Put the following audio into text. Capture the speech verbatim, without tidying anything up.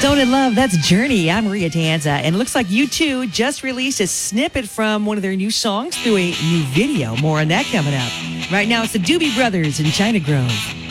Stone in Love, that's Journey. I'm Maria Tanza. And it looks like U two just released a snippet from one of their new songs through a new video. More on that coming up. Right now, it's the Doobie Brothers in China Grove.